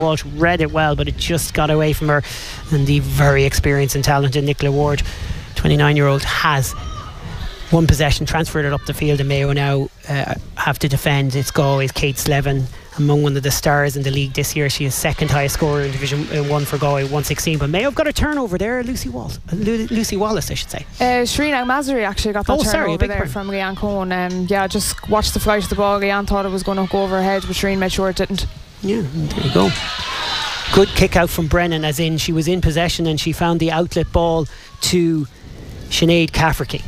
Walsh read it well, but it just got away from her, and the very experienced and talented Nicola Ward, 29-year-old, has one possession, transferred it up the field, and Mayo now have to defend. It's Galway's Kate Slevin, among one of the stars in the league this year. She is second highest scorer in Division 1 for Galway, 116. But Mayo have got a turnover there. Lucy Wallace, I should say. Shireen Al-Mazri actually got that turnover there from Leanne Cohen. Just watched the flight of the ball. Leanne thought it was going to go over her head, but Shireen made sure it didn't. Yeah, there you go. Good kick out from Brennan, as in she was in possession and she found the outlet ball to Sinead Cafferty.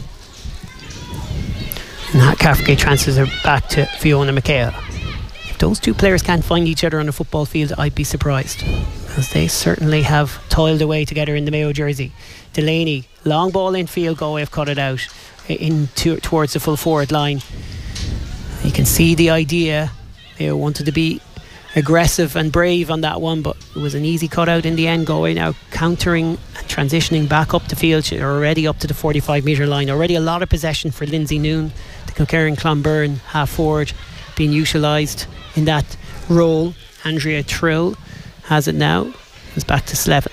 And that Cafferty transfers her back to Fiona McHale. If those two players can't find each other on a football field, I'd be surprised, as they certainly have toiled away together in the Mayo jersey. Delaney, long ball in field, Galway have cut it out towards the full forward line. You can see the idea. Mayo wanted to be aggressive and brave on that one, but it was an easy cut out in the end. Galway now countering and transitioning back up the field. They're already up to the 45 metre line. Already a lot of possession for Lindsay Noon, the Kilkerran Clonberne half forward, being utilised in that role. Andrea Trill has it now. It's back to Slevin.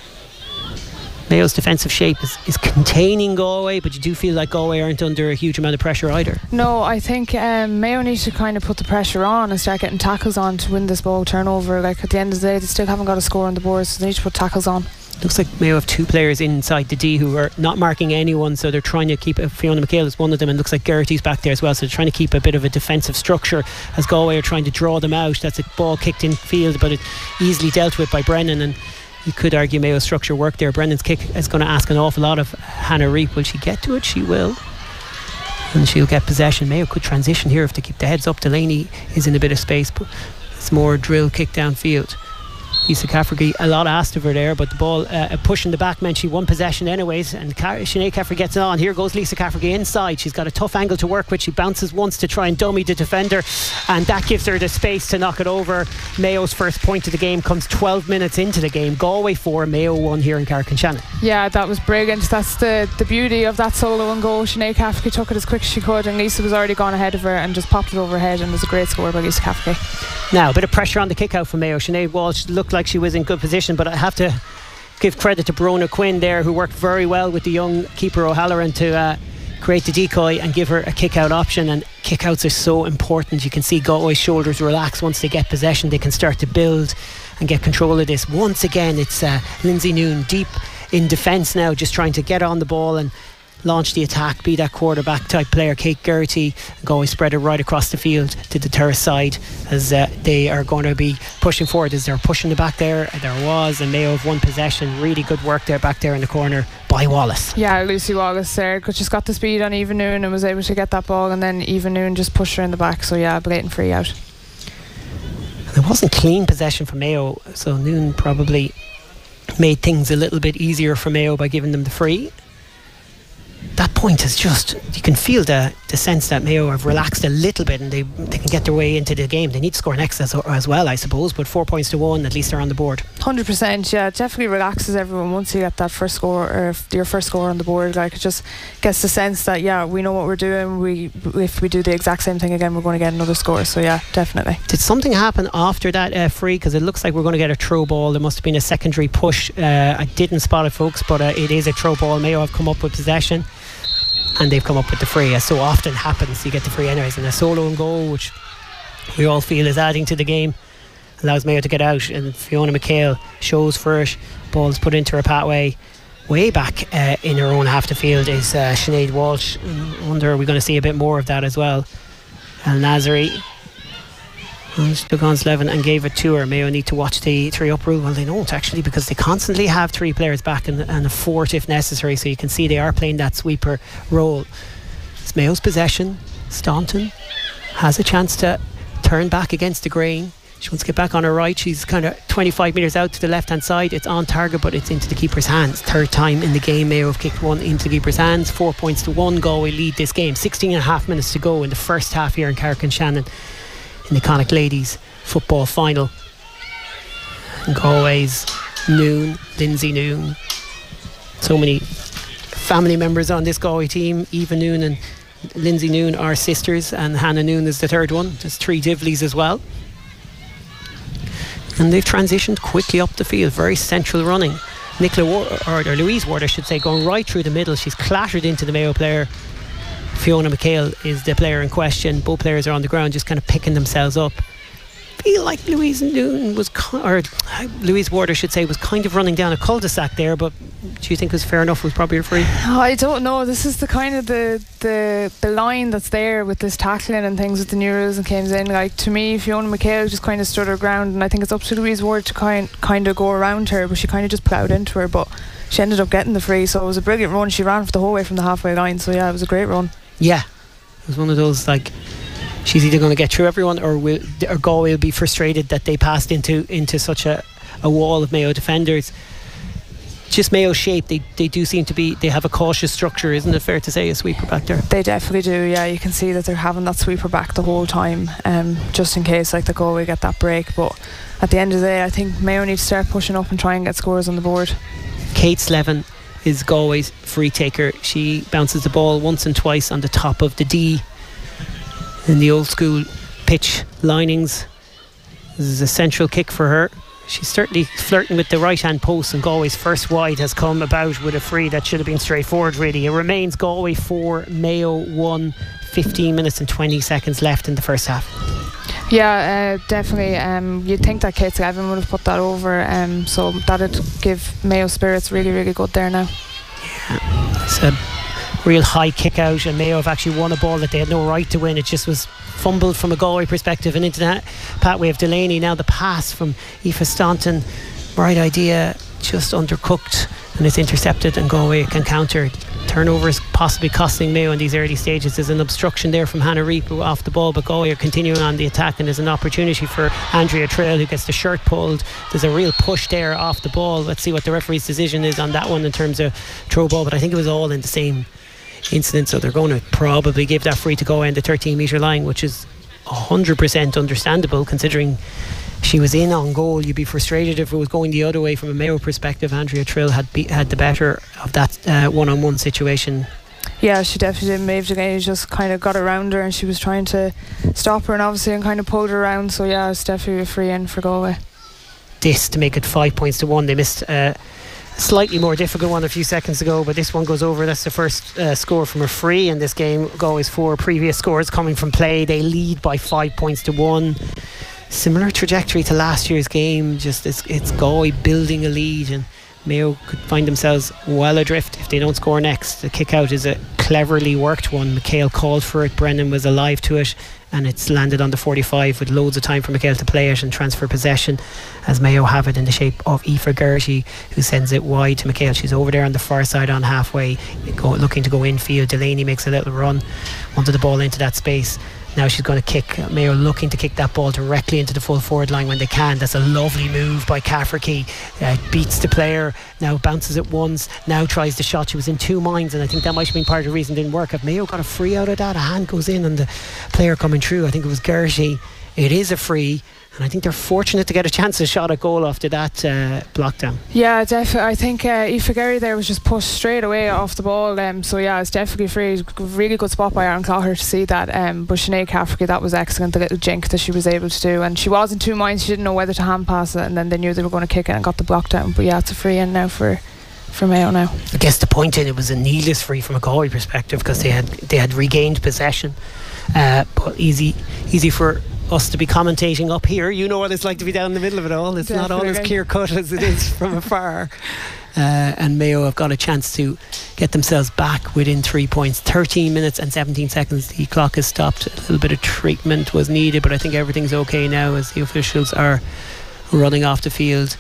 Mayo's defensive shape is containing Galway, but you do feel like Galway aren't under a huge amount of pressure either. No, I think Mayo needs to kind of put the pressure on and start getting tackles on to win this ball turnover. Like, at the end of the day, they still haven't got a score on the board, so they need to put tackles on. Looks like Mayo have two players inside the D who are not marking anyone, so they're trying to keep Fiona McHale is one of them, and looks like Geraghty's back there as well, so they're trying to keep a bit of a defensive structure as Galway are trying to draw them out. That's a ball kicked in field, but it easily dealt with by Brennan, and you could argue Mayo's structure worked there. Brennan's kick is going to ask an awful lot of Hannah Reap. Will she get to it? She will, and she'll get possession. Mayo could transition here if they keep the heads up. Delaney is in a bit of space, but it's more drill kick downfield. Lisa Cafferty, a lot asked of her there, but the ball pushing the back meant she won possession anyways, and Sinead Cafferty gets it on. Here goes Lisa Cafferty inside. She's got a tough angle to work with. She bounces once to try and dummy the defender, and that gives her the space to knock it over. Mayo's first point of the game comes 12 minutes into the game. Galway 4, Mayo 1 here in Carrick-on-Shannon. Yeah, that was brilliant. That's the beauty of that solo and goal. Sinead Cafferty took it as quick as she could, and Lisa was already gone ahead of her and just popped it over her head, and it was a great score by Lisa Cafferty. Now a bit of pressure on the kick out from Mayo. Sinead Walsh looked like she was in good position, but I have to give credit to Brona Quinn there, who worked very well with the young keeper O'Halloran to create the decoy and give her a kick out option. And kick outs are so important. You can see Galway's shoulders relax once they get possession. They can start to build and get control of this. Once again, it's Lindsay Noon deep in defence now, just trying to get on the ball and launch the attack, be that quarterback type player. Kate Geraghty, Galway spread it right across the field to the Terrace side, as they are going to be pushing forward. As they're pushing the back there was, and Mayo have won possession. Really good work there back there in the corner by Wallace. Yeah, Lucy Wallace there just got the speed on Eva Noon and was able to get that ball, and then Eva Noon just pushed her in the back. So yeah, blatant free out. It wasn't clean possession for Mayo, so Noon probably made things a little bit easier for Mayo by giving them the free. That point is just, you can feel the sense that Mayo have relaxed a little bit, and they can get their way into the game. They need to score next as well, I suppose, but 4 points to 1, at least they're on the board. 100%, yeah, it definitely relaxes everyone once you get that first score, or your first score on the board. Like, it just gets the sense that, yeah, we know what we're doing. If we do the exact same thing again, we're going to get another score. So yeah, definitely. Did something happen after that free? Because it looks like we're going to get a throw ball. There must have been a secondary push. I didn't spot it, folks, but it is a throw ball. Mayo have come up with possession, and they've come up with the free, as so often happens. You get the free anyways, and a solo and goal, which we all feel is adding to the game, allows Mayo to get out, and Fiona McHale shows for it. Ball's put into her pathway. Way back in her own half the field is Sinead Walsh. I wonder, are we going to see a bit more of that as well? Al Nazari took on Slevin and gave it to her. Mayo need to watch the 3-up rule. Well, they don't actually, because they constantly have 3 players back and a 4th if necessary, so you can see they are playing that sweeper role. It's Mayo's possession. Staunton has a chance to turn back against the grain. She wants to get back on her right. She's kind of 25 metres out to the left hand side. It's on target, but it's into the keeper's hands. Third time in the game Mayo have kicked one into the keeper's hands. 4 points to 1. Galway lead this game. 16 and a half minutes to go in the first half here in Carrick-on-Shannon in the Connacht Ladies football final. And Galway's Noon, Lindsay Noon, so many family members on this Galway team. Eva Noon and Lindsay Noon are sisters, and Hannah Noon is the third one. There's 3 Divleys as well. and they've transitioned quickly up the field, very central running. Or Louise Ward, I should say, going right through the middle. She's clattered into the Mayo player. Fiona McHale is the player in question. Both players are on the ground just kind of picking themselves up. I feel like Louise Ward, I should say, was kind of running down a cul-de-sac there, but do you think it was fair enough? Was probably a free? I don't know. This is the kind of the line that's there with this tackling and things with the new rules and comes in. Like, to me, Fiona McHale just kind of stood her ground, and I think it's up to Louise Ward to kind of go around her, but she kind of just ploughed into her, but she ended up getting the free, so it was a brilliant run. She ran for the whole way from the halfway line, so yeah, it was a great run. Yeah, it was one of those, like, she's either going to get through everyone or Galway will be frustrated that they passed into such a wall of Mayo defenders. Just Mayo's shape, they do seem to be, they have a cautious structure, isn't it fair to say, a sweeper back there? They definitely do, yeah. You can see that they're having that sweeper back the whole time, just in case like the Galway get that break. But at the end of the day, I think Mayo need to start pushing up and try and get scores on the board. Kate Slevin is Galway's free taker. She bounces the ball once and twice on the top of the D in the old school pitch linings. This is a central kick for her. She's certainly flirting with the right hand post, and Galway's first wide has come about with a free that should have been straightforward really. It remains Galway 4, Mayo 1, 15 minutes and 20 seconds left in the first half. Yeah, definitely. You'd think that Kate Slevin would have put that over, so that'd give Mayo spirits really, really good there now. Yeah, it's a real high kick out, and Mayo have actually won a ball that they had no right to win. It just was fumbled from a Galway perspective and into that pathway of Delaney. Now the pass from Aoife Staunton, right idea, just undercooked, and it's intercepted, and Galway can counter. Turnovers possibly costing Mayo in these early stages. There's an obstruction there from Hannah Reap off the ball, but Galway are continuing on the attack, and there's an opportunity for Andrea Trill, who gets the shirt pulled. There's a real push there off the ball. Let's see what the referee's decision is on that one in terms of throw ball, but I think it was all in the same incident, so they're going to probably give that free to Galway in the 13 metre line, which is 100% understandable considering she was in on goal. You'd be frustrated if it was going the other way from a Mayo perspective. Andrea Trill had the better of that one-on-one situation. Yeah, she definitely did. Maeve Delaney just kind of got around her and she was trying to stop her, and obviously and kind of pulled her around, so yeah, it's definitely a free in for Galway. This to make it 5 points to 1. They missed a slightly more difficult one a few seconds ago, but this one goes over. That's the first score from a free in this game. Galway's 4 previous scores coming from play. They lead by 5 points to 1. Similar trajectory to last year's game, just it's Galway building a lead, and Mayo could find themselves well adrift if they don't score next. The kick out is a cleverly worked one. McHale called for it, Brennan was alive to it, and it's landed on the 45 with loads of time for McHale to play it and transfer possession, as Mayo have it in the shape of Aoife Gertie, who sends it wide to McHale. She's over there on the far side on halfway, looking to go infield. Delaney makes a little run, wanted the ball into that space. Now she's going to kick. Mayo looking to kick that ball directly into the full forward line when they can. That's a lovely move by Cafferkey. Beats the player, now bounces it once, now tries the shot. She was in two minds, and I think that might have been part of the reason it didn't work. If Mayo got a free out of that, a hand goes in on the player coming through. I think it was Gertie. It is a free, and I think they're fortunate to get a chance to shot at goal after that block down. Yeah, definitely. I think Aoife Gertie there was just pushed straight away off the ball, so yeah, it's definitely free. Really good spot by Aaron Clogher to see that, but Sinead Cafferkey, that was excellent, the little jink that she was able to do, and she was in two minds. She didn't know whether to hand pass it, and then they knew they were going to kick it and got the block down. But yeah, it's a free in now for Mayo now. I guess the point in it was a needless free from a Galway perspective, because they had regained possession, but easy for us to be commentating up here. You know what it's like to be down in the middle of it all. It's definitely not all as clear cut as it is from afar. And Mayo have got a chance to get themselves back within 3 points. 13 minutes and 17 seconds. The clock has stopped. A little bit of treatment was needed, but I think everything's okay now as the officials are running off the field.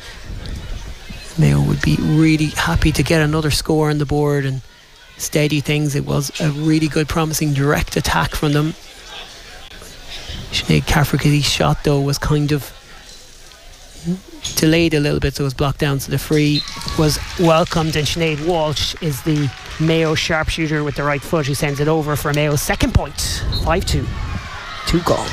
Mayo would be really happy to get another score on the board and steady things. It was a really good, promising direct attack from them. Sinead Cafferkey's shot though was kind of delayed a little bit, so it was blocked down, so the free was welcomed, and Sinead Walsh is the Mayo sharpshooter with the right foot, who sends it over for Mayo's second point. 5-2 to Galway.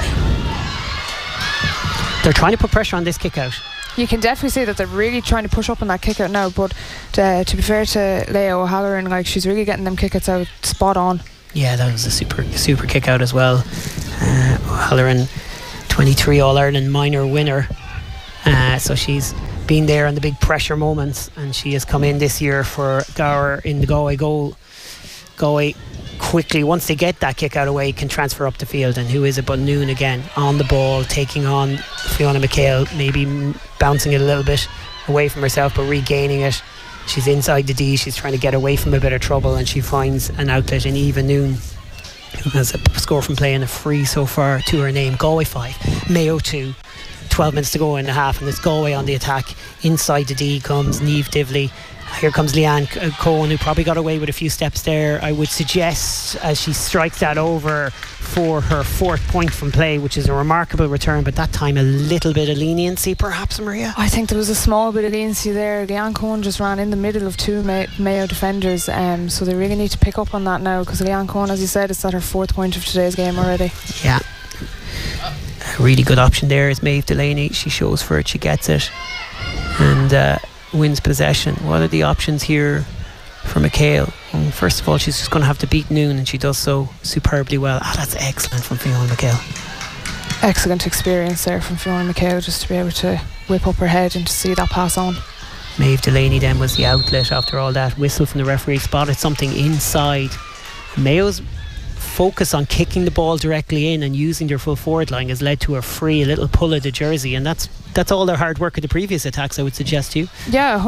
They're trying to put pressure on this kick out. You can definitely see that they're really trying to push up on that kick out now, but to be fair to Leah O'Halloran, like, she's really getting them kick outs out spot on. Yeah, that was a super kick out as well. O'Halloran, 23 All-Ireland minor winner, So she's been there in the big pressure moments, and she has come in this year for Gower in the Galway goal. Galway quickly, once they get that kick out of the way, can transfer up the field. And who is it but Noon again on the ball, taking on Fiona McHale, maybe bouncing it a little bit away from herself but regaining it. She's inside the D, she's trying to get away from a bit of trouble, and she finds an outlet in Eva Noon, who has a score from play and a free so far to her name. Galway 5, Mayo 2, 12 minutes to go in the half, and it's Galway on the attack. Inside the D comes Niamh Divley. Here comes Leanne Cohen, who probably got away with a few steps there, I would suggest, as she strikes that over for her 4th point from play, which is a remarkable return, but that time a little bit of leniency perhaps, Maria? I think there was a small bit of leniency there. Leanne Cohen just ran in the middle of 2 Mayo defenders, so they really need to pick up on that now, because Leanne Cohen, as you said, is at her 4th point of today's game already. Yeah. A really good option there is Maeve Delaney. She shows for it, she gets it, and wins possession. What are the options here for McHale? Well, first of all, she's just going to have to beat Noon, and she does so superbly well. That's excellent from Fiona McHale. Excellent experience there from Fiona McHale, just to be able to whip up her head and to see that pass on. Maeve Delaney then was the outlet after all that. Whistle from the referee, spotted something inside. Mayo's focus on kicking the ball directly in and using their full forward line has led to a free, a little pull of the jersey, and that's all their hard work at the previous attacks, I would suggest to you. Yeah,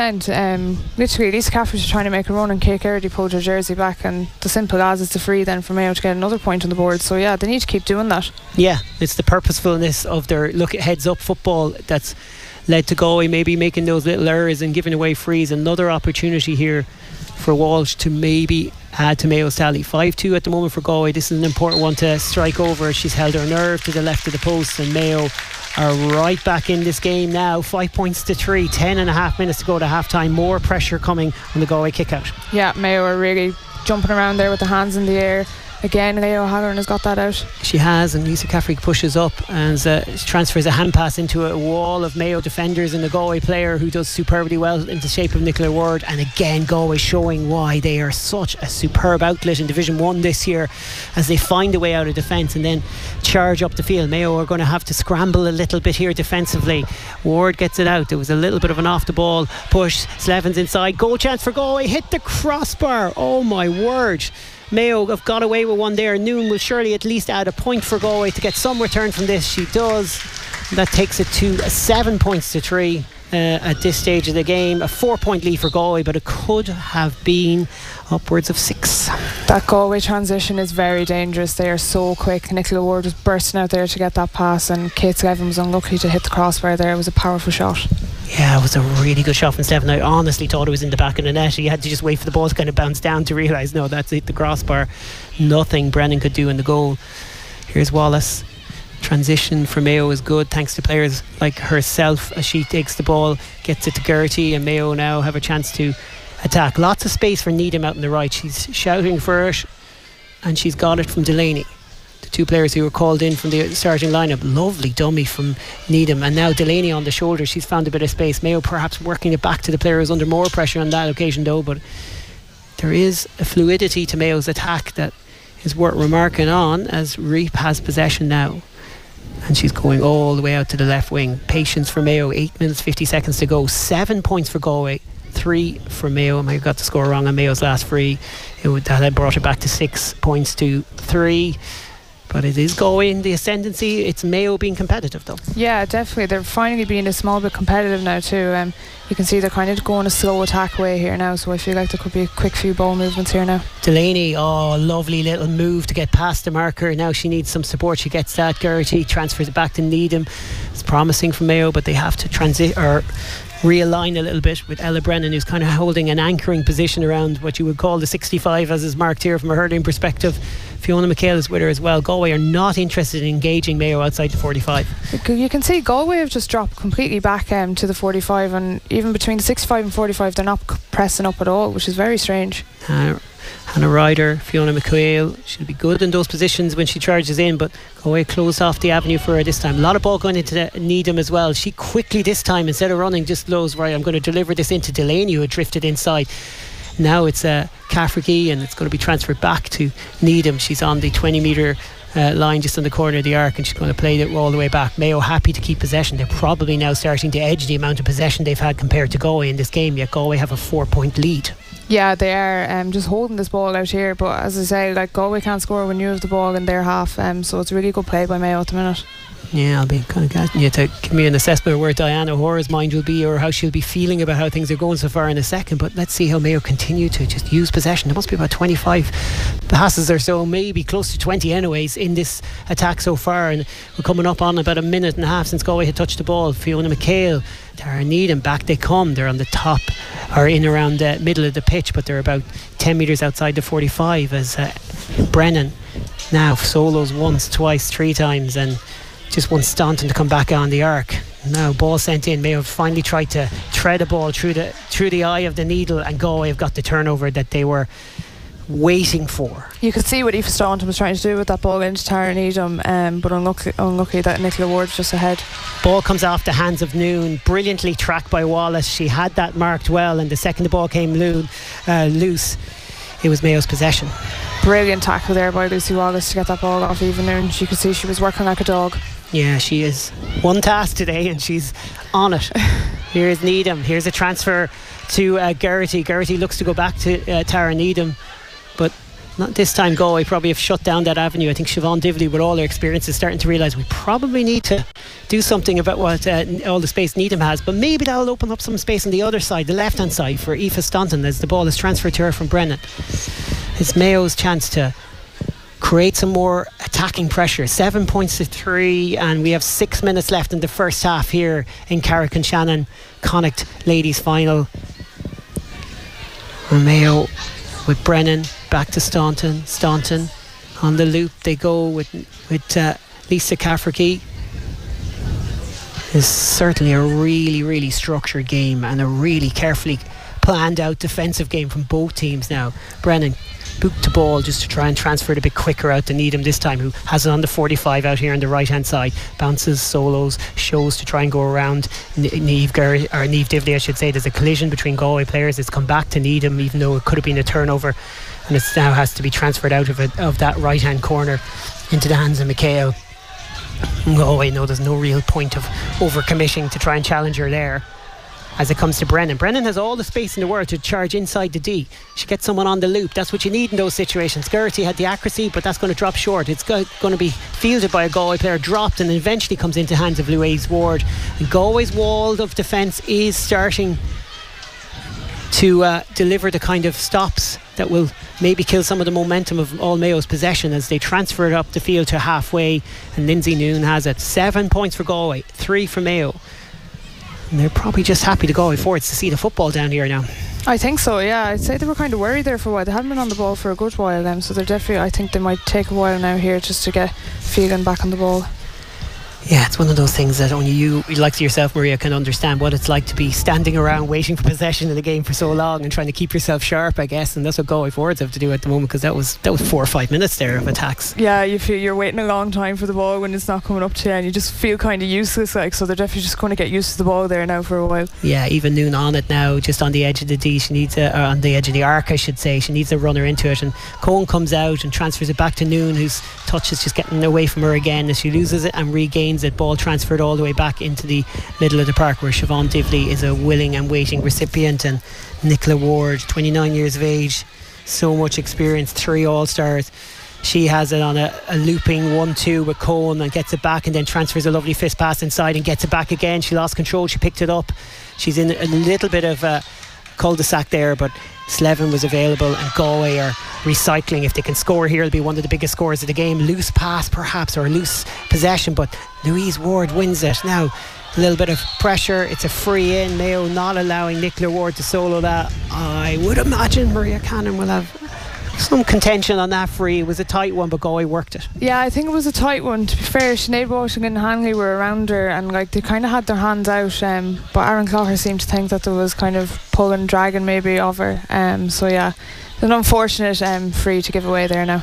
100%. Literally, Lisa Caffrey trying to make a run, and Kate Garrity pulled her jersey back, and the simple as is the free then for Mayo to get another point on the board. So yeah, they need to keep doing that. Yeah, it's the purposefulness of their heads up football that's led to Galway maybe making those little errors and giving away frees. Another opportunity here for Walsh to maybe add to Mayo's tally. 5-2 at the moment for Galway. This is an important one to strike over. She's held her nerve to the left of the post, and Mayo are right back in this game now. 5 points to 3, 10.5 minutes to go to half time. More pressure coming on the Galway kick out. Yeah, Mayo are really jumping around there with the hands in the air. Again, Leo O'Halloran has got that out. She has, and Lisa Caffrey pushes up and transfers a hand pass into a wall of Mayo defenders and the Galway player who does superbly well in the shape of Nicola Ward. And again, Galway showing why they are such a superb outlet in Division 1 this year, as they find a way out of defence and then charge up the field. Mayo are going to have to scramble a little bit here defensively. Ward gets it out. There was a little bit of an off the ball push. Slevins inside. Goal chance for Galway. Hit the crossbar. Oh my word. Mayo have got away with one there. Noon will surely at least add a point for Galway to get some return from this. She does. That takes it to 7 points to 3 at this stage of the game. A 4-point lead for Galway, but it could have been upwards of 6. That Galway transition is very dangerous. They are so quick. Nicola Ward was bursting out there to get that pass, and Kate Slevin was unlucky to hit the crossbar there. It was a powerful shot. Yeah, it was a really good shot from Slevin. I honestly thought it was in the back of the net. He had to just wait for the ball to kind of bounce down to realise, no, that's hit the crossbar. Nothing Brennan could do in the goal. Here's Wallace. Transition for Mayo is good thanks to players like herself, as she takes the ball, gets it to Gertie, and Mayo now have a chance to attack. Lots of space for Needham out on the right. She's shouting for it, and she's got it from Delaney. The two players who were called in from the starting lineup. Lovely dummy from Needham, and now Delaney on the shoulder. She's found a bit of space. Mayo perhaps working it back to the player who's under more pressure on that occasion though, but there is a fluidity to Mayo's attack that is worth remarking on, as Reap has possession now, and she's going all the way out to the left wing. Patience for Mayo. 8 minutes 50 seconds to go. 7 points for Galway, 3 for Mayo. I might have got the score wrong on Mayo's last free. That had brought it back to 6 points to 3. But it is Galway in the ascendancy. It's Mayo being competitive though. Yeah, definitely. They're finally being a small bit competitive now too. You can see they're kind of going a slow attack way here now, so I feel like there could be a quick few ball movements here now. Delaney, lovely little move to get past the marker. Now she needs some support. She gets that. Gertie transfers it back to Needham. It's promising for Mayo, but they have to realign a little bit with Ella Brennan, who's kind of holding an anchoring position around what you would call the 65, as is marked here from a hurling perspective. Fiona McHale is with her as well. Galway are not interested in engaging Mayo outside the 45. You can see Galway have just dropped completely back to the 45, and even between the 65 and 45 they're not pressing up at all, which is very strange. Hannah Ryder, Fiona McHale, she'll be good in those positions when she charges in, but Galway closed off the avenue for her this time. A lot of ball going into Needham as well. She quickly this time, instead of running, just blows, right, I'm going to deliver this into Delaney, who had drifted inside. Now it's Cafferty, and it's going to be transferred back to Needham. She's on the 20 metre line just on the corner of the arc, and she's going to play it all the way back. Mayo happy to keep possession. They're probably now starting to edge the amount of possession they've had compared to Galway in this game, yet Galway have a 4-point lead. Yeah, they are just holding this ball out here, but as I say, like, Galway can't score when you have the ball in their half, so it's really good play by Mayo at the minute. Yeah, I'll be kind of getting you to give me an assessment of where Diana O'Hora's mind will be, or how she'll be feeling about how things are going so far in a second. But let's see how Mayo continue to just use possession. There must be about 25 passes or so, maybe close to 20 anyways, in this attack so far. And we're coming up on about a minute and a half since Galway had touched the ball. Fiona McHale, Tara Needham, back they come. They're on the top, or in around the middle of the pitch, but they're about 10 metres outside the 45 as Brennan now solos once, twice, three times, and just wants Staunton to come back on the arc. Now ball sent in. Mayo have finally tried to thread a ball through the eye of the needle, and Galway have got the turnover that they were waiting for. You could see what Aoife Staunton was trying to do with that ball into Tara Needham, but unlucky that Nicola Ward's just ahead. Ball comes off the hands of Noon, brilliantly tracked by Wallace. She had that marked well, and the second the ball came loose, it was Mayo's possession. Brilliant tackle there by Lucy Wallace to get that ball off Eva Noon. You could see she was working like a dog. Yeah, she is. One task today and she's on it. Here's Needham. Here's a transfer to Geraghty. Geraghty looks to go back to Tara Needham, but not this time. Galway probably have shut down that avenue. I think Siobhan Divley, with all her experience, is starting to realise we probably need to do something about what all the space Needham has, but maybe that'll open up some space on the other side, the left hand side, for Aoife Staunton as the ball is transferred to her from Brennan. It's Mayo's chance to create some more attacking pressure. 7 points to 3, and we have 6 minutes left in the first half here in Carrick-on-Shannon Connacht ladies final. And Mayo with Brennan back to Staunton on the loop they go with Lisa Cafferty. It's certainly a really structured game and a really carefully planned out defensive game from both teams now. Brennan boot to ball just to try and transfer it a bit quicker out to Needham this time, who has it on the 45 out here on the right hand side. Bounces, solos, shows to try and go around Niamh Divley, I should say. There's a collision between Galway players. It's come back to Needham, even though it could have been a turnover, and it now has to be transferred out of that right hand corner into the hands of McHale. Galway know there's no real point of overcommitting to try and challenge her there. As it comes to Brennan has all the space in the world to charge inside the D. She gets someone on the loop. That's what you need in those situations. Geraghty had the accuracy, but that's going to drop short. It's going to be fielded by a Galway player, dropped, and then eventually comes into hands of Louise Ward. And Galway's wall of defence is starting to deliver the kind of stops that will maybe kill some of the momentum of all Mayo's possession as they transfer it up the field to halfway, and Lindsay Noon has it. 7 points for Galway, 3 for Mayo. And they're probably just happy to Galway forwards to see the football down here now. I think so, yeah. I'd say they were kind of worried there for a while. They hadn't been on the ball for a good while, so they're definitely, I think they might take a while now here just to get feeling back on the ball. Yeah, it's one of those things that only you, like yourself, Maria, can understand what it's like to be standing around waiting for possession in the game for so long and trying to keep yourself sharp, I guess. And that's what Galway forwards have to do at the moment, because that was 4 or 5 minutes there of attacks. Yeah, you feel you're waiting a long time for the ball when it's not coming up to you, and you just feel kind of useless, so they're definitely just going to get used to the ball there now for a while. Yeah, even Noon on it now, just on the edge of the D. She needs on the edge of the arc, I should say. She needs a runner into it, and Cohen comes out and transfers it back to Noon, whose touch is just getting away from her again as she loses it and regains it. Ball transferred all the way back into the middle of the park, where Siobhan Divley is a willing and waiting recipient, and Nicola Ward, 29 years of age, so much experience, 3 All-Stars. She has it on a looping 1-2 with Cohen and gets it back, and then transfers a lovely fist pass inside and gets it back again. She lost control, she picked it up. She's in a little bit of a cul-de-sac there, but Slevin was available, and Galway are recycling. If they can score here, it'll be one of the biggest scores of the game. Loose pass perhaps, or loose possession, but Louise Ward wins it. Now a little bit of pressure, it's a free in. Mayo not allowing Nicola Ward to solo that. I would imagine Maria Cannon will have some contention on that free. It was a tight one, but Galway worked it. Yeah, I think it was a tight one. To be fair, Sinead Washington and Hanley were around her, and they kind of had their hands out, but Aaron Clougher seemed to think that there was kind of pulling, dragging maybe of her. So yeah, an unfortunate free to give away there now.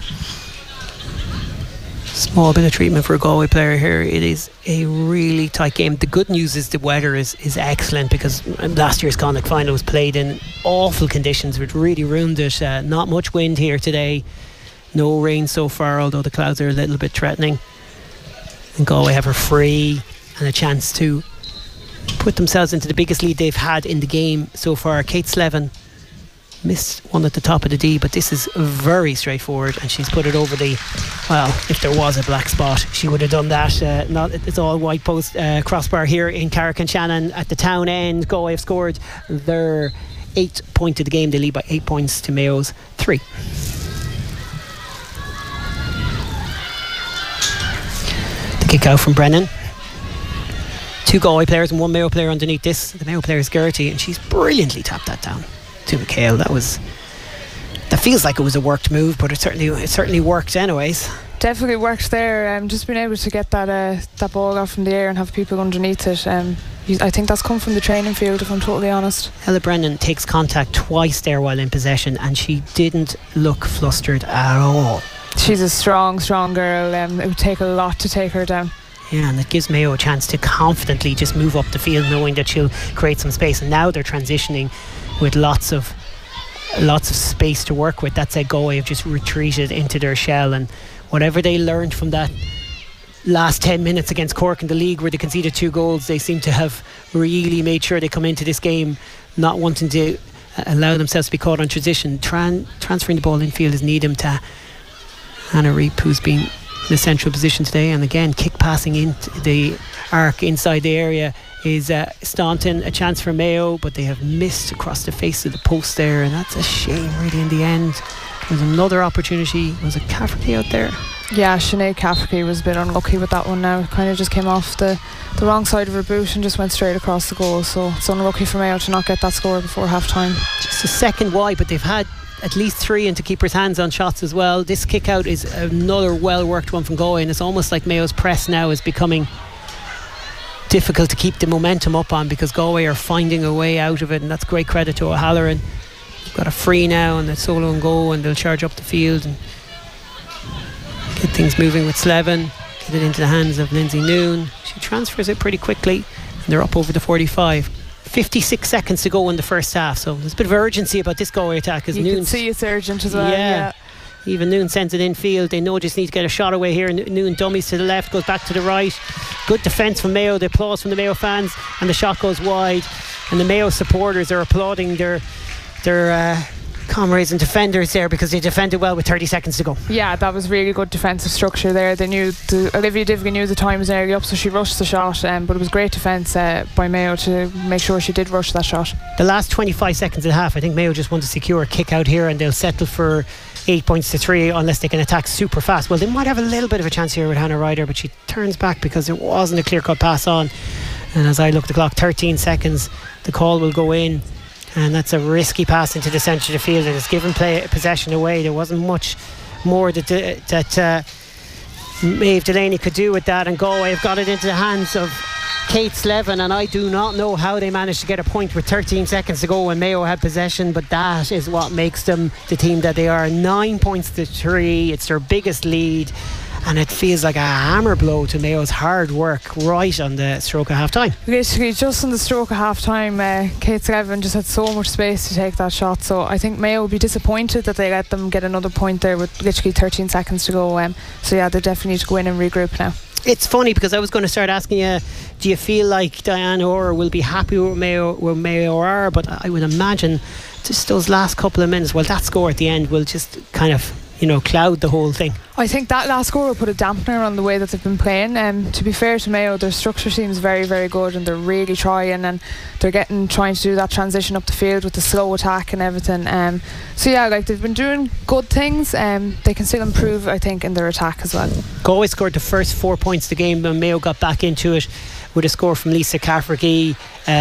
Small bit of treatment for a Galway player here. It is a really tight game. The good news is the weather is excellent, because last year's Connacht final was played in awful conditions, which really ruined it. Not much wind here today. No rain so far, although the clouds are a little bit threatening. And Galway have a free and a chance to put themselves into the biggest lead they've had in the game so far. Kate Slevin missed one at the top of the D, but this is very straightforward, and she's put it over the, well, if there was a black spot she would have done that. It's all white post crossbar here in Carrick-on-Shannon at the town end. Galway have scored their 8th point of the game. They lead by 8 points to Mayo's 3. The kick out from Brennan. 2 Galway players and 1 Mayo player underneath this. The Mayo player is Gertie, and she's brilliantly tapped that down to McHale. That feels like it was a worked move, but it certainly worked anyways. Definitely worked there. Just being able to get that ball out from the air and have people underneath it. I think that's come from the training field, if I'm totally honest. Ella Brennan takes contact twice there while in possession, and she didn't look flustered at all. She's a strong girl. It would take a lot to take her down. Yeah, and it gives Mayo a chance to confidently just move up the field, knowing that she'll create some space. And now they're transitioning with lots of space to work with. That's a Galway have just retreated into their shell, and whatever they learned from that last 10 minutes against Cork in the league where they conceded 2 goals, they seem to have really made sure they come into this game not wanting to allow themselves to be caught on transition. Transferring the ball infield is Needham to Hannah Reap, who's been in a central position today, and again kick passing into the arc inside the area is Staunton. A chance for Mayo, but they have missed across the face of the post there, and that's a shame really in the end. There's another opportunity. Was it Cafferty out there? Yeah, Sinead Cafferty was a bit unlucky with that one now. It kind of just came off the wrong side of her boot and just went straight across the goal, so it's unlucky for Mayo to not get that score before half time. Just a second wide, but they've had at least 3 into keepers' hands on shots as well. This kick out is another well worked one from Galway, and it's almost like Mayo's press now is becoming difficult to keep the momentum up on, because Galway are finding a way out of it, and that's great credit to O'Halloran. Got a free now and a solo and go, and they'll charge up the field and get things moving with Slevin. Get it into the hands of Lindsay Noon. She transfers it pretty quickly, and they're up over the 45. 56 seconds to go in the first half, so there's a bit of urgency about this Galway attack. You can see it's urgent as well. Yeah. Even Noon sends it infield. They know just need to get a shot away here. Noon dummies to the left, goes back to the right. Good defence from Mayo. The applause from the Mayo fans, and the shot goes wide. And the Mayo supporters are applauding their comrades and defenders there, because they defended well with 30 seconds to go. Yeah, that was really good defensive structure there. They knew Olivia Divgin knew the time was nearly up, so she rushed the shot, but it was great defence by Mayo to make sure she did rush that shot. The last 25 seconds of the half, I think Mayo just want to secure a kick out here, and they'll settle for 8 points to 3 unless they can attack super fast. Well, they might have a little bit of a chance here with Hannah Ryder, but she turns back because there wasn't a clear-cut pass on. And as I look at the clock, 13 seconds, the call will go in, and that's a risky pass into the centre of the field, and it's given possession away. There wasn't much more that Maeve Delaney could do with that, and Galway have got it into the hands of Kate Slevin, and I do not know how they managed to get a point with 13 seconds to go when Mayo had possession, but that is what makes them the team that they are. 9 points to 3. It's their biggest lead, and it feels like a hammer blow to Mayo's hard work right on the stroke of half time. Literally just on the stroke of half time, Kate Slevin just had so much space to take that shot, so I think Mayo will be disappointed that they let them get another point there with literally 13 seconds to go. So yeah, they definitely need to go in and regroup now. It's funny because I was going to start asking you, do you feel like Diane Orr will be happy with Mayo are, but I would imagine just those last couple of minutes, well, that score at the end will just kind of cloud the whole thing. I think that last score will put a dampener on the way that they've been playing. To be fair to Mayo, their structure seems very, very good, and they're really trying, and they're trying to do that transition up the field with the slow attack and everything. So yeah, like, they've been doing good things. They can still improve, I think, in their attack as well. Galway scored the first 4 points of the game, and Mayo got back into it with a score from Lisa Cafferty.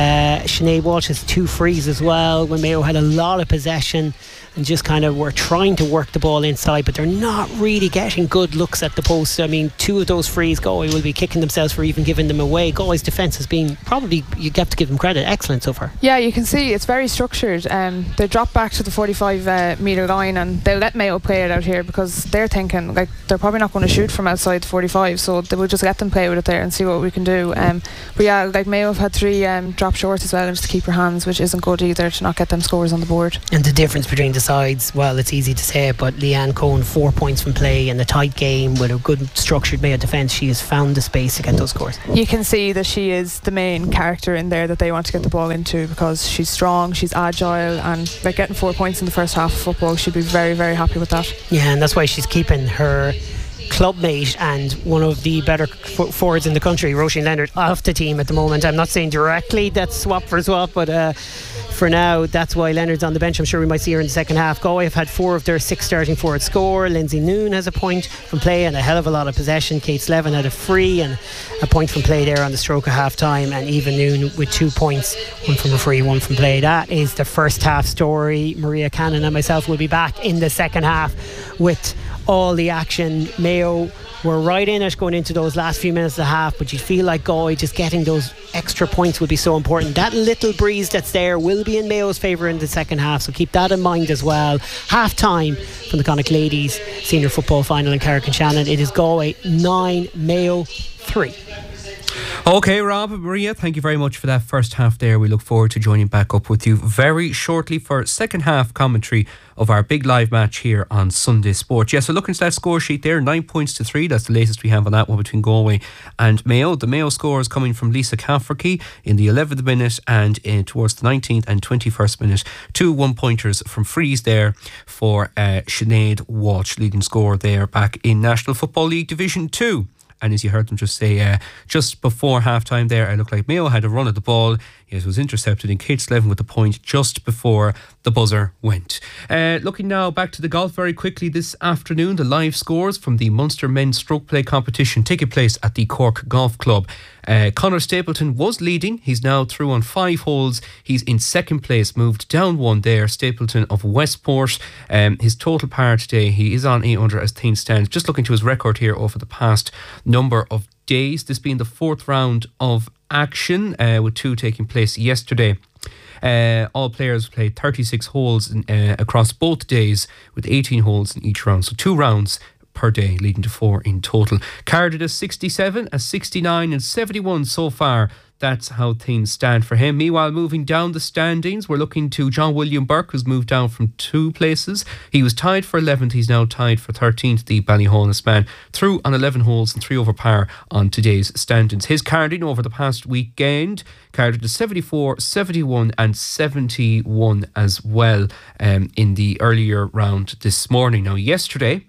Sinead Walsh has 2 frees as well, when Mayo had a lot of possession and just kind of were trying to work the ball inside, but they're not really getting good looks at the post. I mean, 2 of those frees Galway will be kicking themselves for even giving them away. Galway's defence has been, probably, you have to give them credit, excellent so far. Yeah, you can see it's very structured. They drop back to the 45 metre line, and they'll let Mayo play it out here, because they're thinking like they're probably not going to shoot from outside the 45, so they will just let them play with it there and see what we can do. But yeah, like Mayo have had 3 drop shorts as well, and just to keep your hands, which isn't good either, to not get them scores on the board. And the difference between the sides, well, it's easy to say, but Leanne Cohen, 4 points from play in a tight game with a good structured Mayo defence. She has found the space to get those scores. You can see that she is the main character in there that they want to get the ball into, because she's strong, she's agile, and like getting 4 points in the first half of football, she'd be very, very happy with that. Yeah, and that's why she's keeping her clubmate and one of the better forwards in the country, Roisin Leonard, off the team at the moment. I'm not saying directly that's swap for swap, but for now that's why Leonard's on the bench. I'm sure we might see her in the second half. Galway have had 4 of their 6 starting forwards score. Lindsay Noon has a point from play and a hell of a lot of possession. Kate Slevin had a free and a point from play there on the stroke of half time, and Eva Noon with 2 points, 1 from a free, 1 from play. That is the first half story. Maria Cannon and myself will be back in the second half with all the action. Mayo were right in it going into those last few minutes of the half, but you feel like Galway just getting those extra points would be so important. That little breeze that's there will be in Mayo's favour in the second half, so keep that in mind as well. Half time from the Connacht Ladies Senior Football Final in Carrick-on-Shannon. It is Galway 9, Mayo 3. Okay, Rob, Maria, thank you very much for that first half there. We look forward to joining back up with you very shortly for second half commentary of our big live match here on Sunday Sport. So looking at that score sheet there, 9 points to 3. That's the latest we have on that one between Galway and Mayo. The Mayo score is coming from Lisa Cafferkey in the 11th minute and towards the 19th and 21st minute. 2 1-pointers from frees there for Sinead Walsh, leading scorer there back in National Football League Division 2. And as you heard them just say, just before half-time there, it looked like Mayo had a run at the ball. It was intercepted in Kate Slevin with the point just before the buzzer went. Looking now back to the golf very quickly this afternoon, the live scores from the Munster Men's Stroke Play competition taking place at the Cork Golf Club. Conor Stapleton was leading. He's now through on 5 holes. He's in second place, moved down 1 there. Stapleton of Westport. His total par today, he is on 8 under as things stand. Just looking to his record here over the past number of days, this being the 4th round of action, with 2 taking place yesterday. All players played 36 holes across both days, with 18 holes in each round. So 2 rounds per day, leading to 4 in total. Carded a 67, a 69 and 71 so far. That's how things stand for him. Meanwhile, moving down the standings, we're looking to John William Burke, who's moved down from 2 places. He was tied for 11th. He's now tied for 13th, the Ballyholness man, through on 11 holes and 3 over par on today's standings. His carding over the past weekend, carded a 74, 71 and 71 as well in the earlier round this morning. Now, yesterday,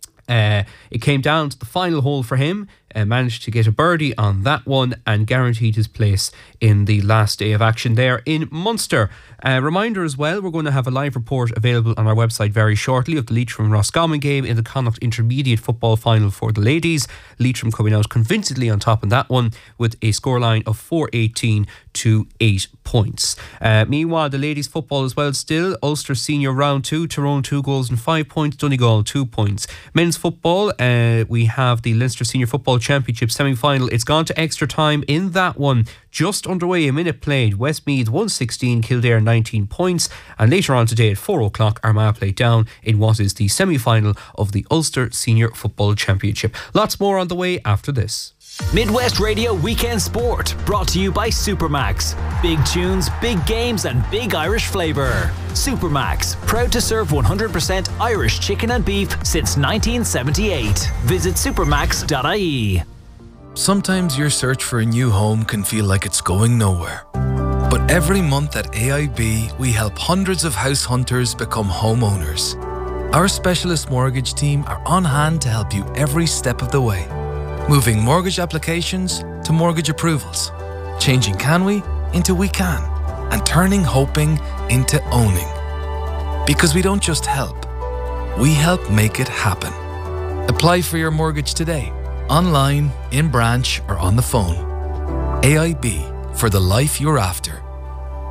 it came down to the final hole for him. Managed to get a birdie on that one and guaranteed his place in the last day of action there in Munster. Reminder as well, we're going to have a live report available on our website very shortly of the Leitrim Roscommon game in the Connacht Intermediate Football Final for the ladies. Leitrim coming out convincingly on top in that one with a scoreline of 4-18 to 8 points. Meanwhile, the ladies football as well still. Ulster Senior Round 2, Tyrone 2 goals and 5 points, Donegal 2 points. Men's football, we have the Leinster Senior Football Championship semi-final. It's gone to extra time in that one. Just underway, a minute played. Westmeath 116, Kildare 19 points. And later on today at 4 o'clock, Armagh play down in what is the semi-final of the Ulster Senior Football Championship. Lots more on the way after this. Midwest Radio Weekend Sport, brought to you by Supermax. Big tunes, big games and big Irish flavour. Supermax, proud to serve 100% Irish chicken and beef since 1978. Visit supermax.ie. Sometimes your search for a new home can feel like it's going nowhere. But every month at AIB, we help hundreds of house hunters become homeowners. Our specialist mortgage team are on hand to help you every step of the way. Moving mortgage applications to mortgage approvals. Changing can we into we can. And turning hoping into owning. Because we don't just help, we help make it happen. Apply for your mortgage today, online, in branch or on the phone. AIB, for the life you're after.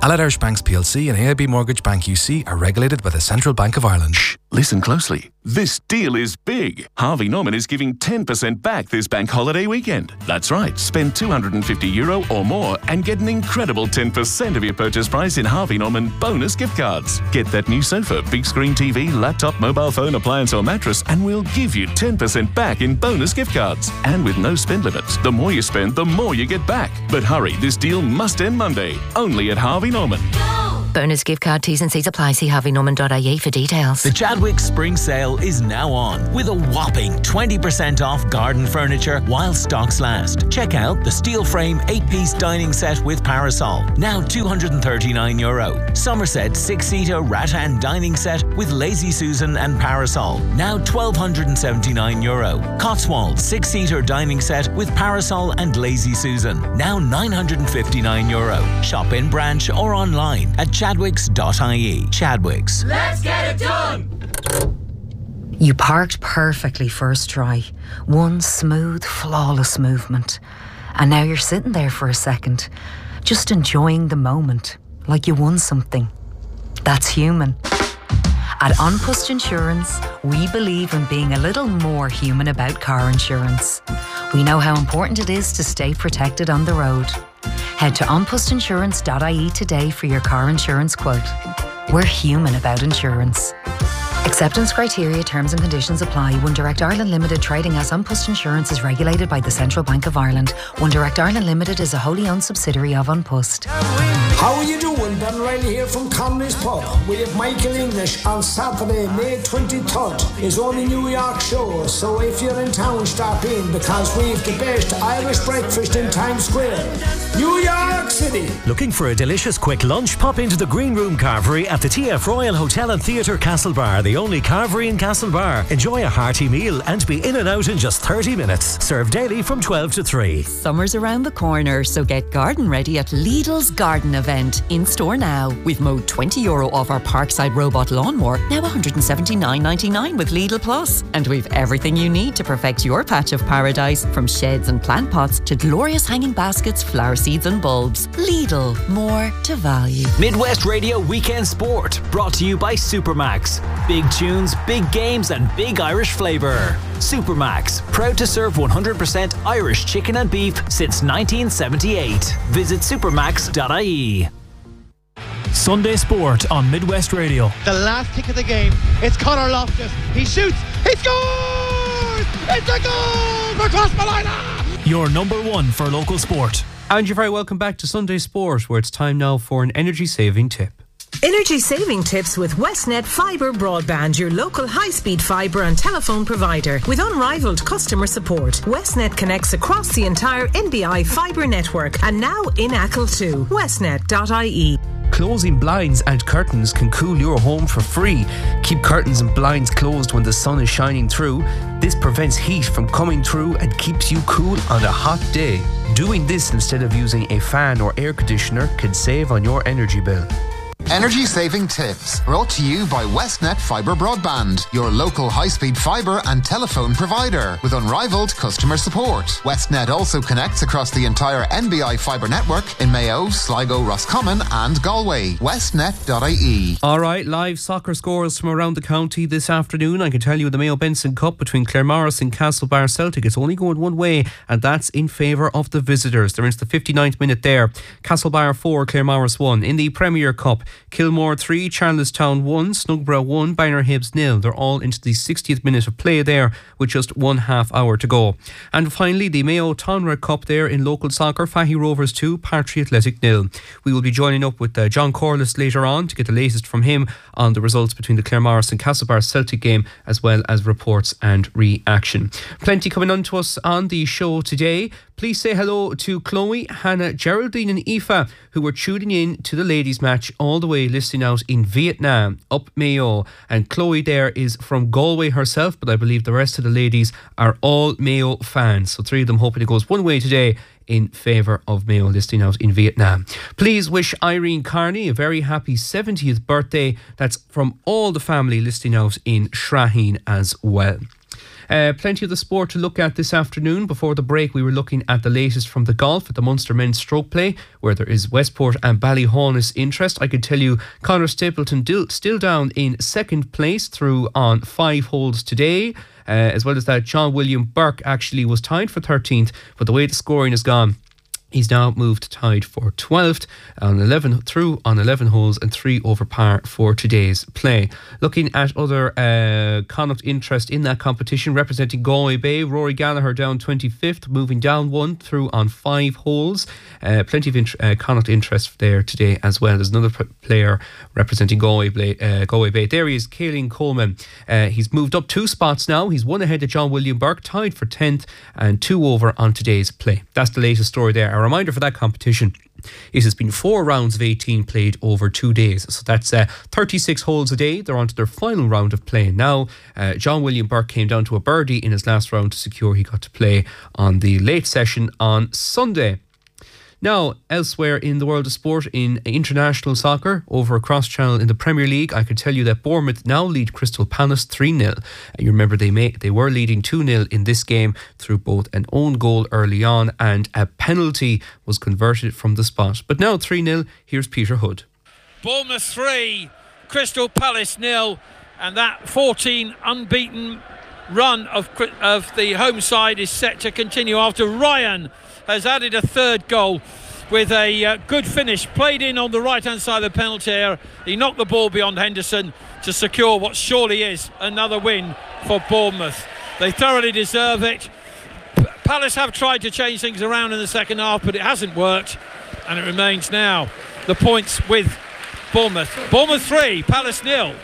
Allied Irish Banks plc and AIB Mortgage Bank UC are regulated by the Central Bank of Ireland. Shh, listen closely. This deal is big. Harvey Norman is giving 10% back this bank holiday weekend. That's right, spend €250 or more and get an incredible 10% of your purchase price in Harvey Norman bonus gift cards. Get that new sofa, big screen TV, laptop, mobile phone, appliance or mattress and we'll give you 10% back in bonus gift cards. And with no spend limits, the more you spend, the more you get back. But hurry, this deal must end Monday. Only at Harvey Norman. Bonus gift card T's and C's apply. See harveynorman.ie for details. The Chadwick Spring Sale is now on with a whopping 20% off garden furniture while stocks last. Check out the steel frame 8-piece dining set with parasol, now €239. Somerset 6-seater rattan dining set with Lazy Susan and parasol, now €1,279. Cotswold 6-seater dining set with parasol and Lazy Susan, now €959. Shop in branch or online at chadwicks.ie. Chadwicks. Let's get it done! You parked perfectly first try. One smooth, flawless movement. And now you're sitting there for a second, just enjoying the moment, like you won something. That's human. At An Post Insurance, we believe in being a little more human about car insurance. We know how important it is to stay protected on the road. Head to onpostinsurance.ie today for your car insurance quote. We're human about insurance. Acceptance criteria, terms and conditions apply. One Direct Ireland Limited, trading as An Post Insurance, is regulated by the Central Bank of Ireland. One Direct Ireland Limited is a wholly owned subsidiary of An Post. How are you doing? Ben Riley here from Connolly's Pub. We have Michael English on Saturday, May 23rd. It's only New York show, so if you're in town, stop in because we have the best Irish breakfast in Times Square. New York City. Looking for a delicious quick lunch? Pop into the Green Room Carvery at the TF Royal Hotel and Theatre Castlebar, the only carvery in Castlebar. Enjoy a hearty meal and be in and out in just 30 minutes. Served daily from 12 to 3. Summer's around the corner, so get garden ready at Lidl's Garden Event. In store now. We've mowed €20 off our Parkside Robot Lawnmower, now $179.99 with Lidl Plus. And we've everything you need to perfect your patch of paradise, from sheds and plant pots to glorious hanging baskets, flower seeds and bulbs. Lidl, more to value. Midwest Radio Weekend Sport, brought to you by Supermax. Big tunes, big games and big Irish flavour. Supermax, proud to serve 100% Irish chicken and beef since 1978. Visit supermax.ie. Sunday Sport on Midwest Radio. The last kick of the game. It's Conor Loftus. He shoots. He scores! It's a goal for Crossmolina! Your number one for local sport. And you're very welcome back to Sunday Sport, where it's time now for an energy saving tip. Energy saving tips with Westnet Fibre Broadband, your local high-speed fibre and telephone provider. With unrivaled customer support, Westnet connects across the entire NBI fibre network and now in Achill too. Westnet.ie. Closing blinds and curtains can cool your home for free. Keep curtains and blinds closed when the sun is shining through. This prevents heat from coming through and keeps you cool on a hot day. Doing this instead of using a fan or air conditioner can save on your energy bill. Energy saving tips brought to you by Westnet Fibre Broadband, your local high-speed fibre and telephone provider with unrivaled customer support. Westnet also connects across the entire NBI fibre network in Mayo, Sligo, Roscommon and Galway. Westnet.ie. Alright, live soccer scores from around the county this afternoon. I can tell you the Mayo Benson Cup between Claremorris and Castlebar Celtic, it's only going one way, and that's in favour of the visitors. They're into the 59th minute there. Castlebar 4, Claremorris 1. In the Premier Cup, Kilmore 3, Charlestown 1, Snugborough 1, Bynner Hibs 0. They're all into the 60th minute of play there with just 1.5 hour to go. And finally, the Mayo Tonra Cup there in local soccer, Fahy Rovers 2, Partry Athletic 0. We will be joining up with John Corliss later on to get the latest from him on the results between the Claremorris and Castlebar Celtic game, as well as reports and reaction. Plenty coming on to us on the show today. Please say hello to Chloe, Hannah, Geraldine and Aoife, who were tuning in to the ladies' match all the way, listening out in Vietnam, up Mayo. And Chloe there is from Galway herself, but I believe the rest of the ladies are all Mayo fans. So 3 of them hoping it goes one way today in favour of Mayo, listening out in Vietnam. Please wish Irene Carney a very happy 70th birthday. That's from all the family listening out in Shraheen as well. Plenty of the sport to look at this afternoon. Before the break, we were looking at the latest from the golf at the Munster Men's Stroke Play, where there is Westport and Ballyhaunis interest. I could tell you Conor Stapleton still down in second place through on 5 holes today. As well as that, John William Burke actually was tied for 13th, but the way the scoring has gone, he's now moved tied for 12th on 11 holes and 3 over par for today's play. Looking at other Connacht interest in that competition, representing Galway Bay, Rory Gallagher down 25th, moving down 1 through on 5 holes. Plenty of Connacht interest there today as well. There's another player representing Galway Bay. There he is, Caoilín Coleman. He's moved up 2 spots now. He's 1 ahead of John William Burke, tied for 10th and 2 over on today's play. That's the latest story there. A reminder for that competition, it has been 4 rounds of 18 played over 2 days. So that's 36 holes a day. They're on to their final round of play now. John William Burke came down to a birdie in his last round to secure he got to play on the late session on Sunday. Now, elsewhere in the world of sport, in international soccer, over across channel in the Premier League, I can tell you that Bournemouth now lead Crystal Palace 3-0. You remember they were leading 2-0 in this game through both an own goal early on and a penalty was converted from the spot. But now 3-0, here's Peter Hood. Bournemouth 3, Crystal Palace 0, and that 14 unbeaten run of the home side is set to continue after Ryan has added a third goal with a good finish, played in on the right hand side of the penalty area. He knocked the ball beyond Henderson to secure what surely is another win for Bournemouth. They thoroughly deserve it. Palace have tried to change things around in the second half, but it hasn't worked, and it remains now the points with Bournemouth. Bournemouth 3, Palace 0.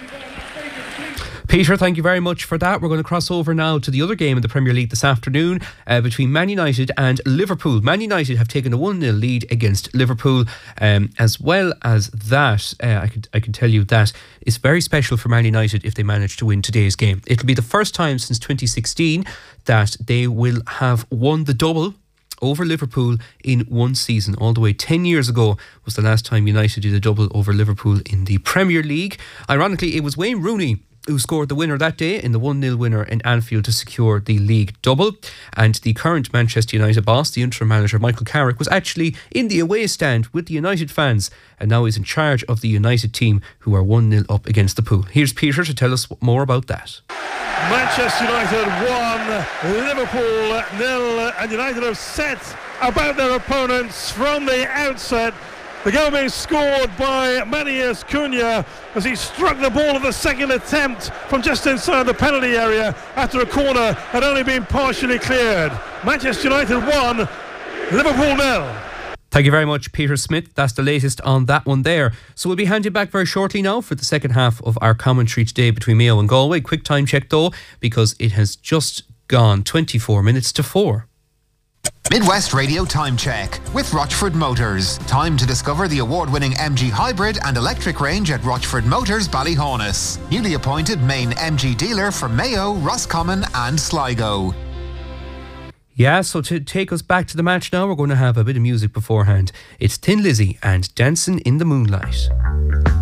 Peter, thank you very much for that. We're going to cross over now to the other game in the Premier League this afternoon between Man United and Liverpool. Man United have taken a 1-0 lead against Liverpool. As well as that, I can tell you that it's very special for Man United if they manage to win today's game. It'll be the first time since 2016 that they will have won the double over Liverpool in one season. All the way 10 years ago was the last time United did a double over Liverpool in the Premier League. Ironically, it was Wayne Rooney who scored the winner that day in the 1-0 winner in Anfield to secure the league double. And the current Manchester United boss, the interim manager Michael Carrick, was actually in the away stand with the United fans, and now he's in charge of the United team, who are 1-0 up against the Pool. Here's Peter to tell us more about that. Manchester United 1, Liverpool 0, and United have set about their opponents from the outset. The goal being scored by Matheus Cunha as he struck the ball at the second attempt from just inside the penalty area after a corner had only been partially cleared. Manchester United 1, Liverpool 0. Thank you very much, Peter Smith. That's the latest on that one there. So we'll be handing back very shortly now for the second half of our commentary today between Mayo and Galway. Quick time check though, because it has just gone 24 minutes to 4. Midwest Radio Time Check with Rochford Motors. Time to discover the award-winning MG Hybrid and electric range at Rochford Motors Ballyhaunis. Newly appointed main MG dealer for Mayo, Roscommon and Sligo. Yeah, so to take us back to the match now, we're going to have a bit of music beforehand. It's Thin Lizzy and Dancing in the Moonlight.